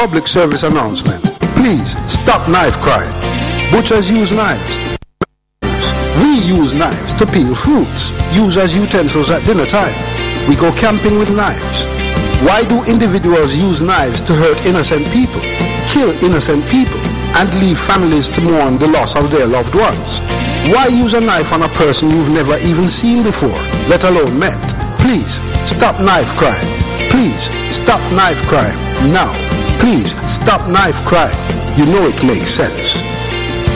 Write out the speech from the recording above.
Public service announcement. Please stop knife crime. Butchers use knives. We use knives to peel fruits, use as utensils at dinner time. We go camping with knives. Why do individuals use knives to hurt innocent people, kill innocent people, and leave families to mourn the loss of their loved ones? Why use a knife on a person you've never even seen before, let alone met? Please stop knife crime. Please stop knife crime now. Please stop knife crime. You know it makes sense.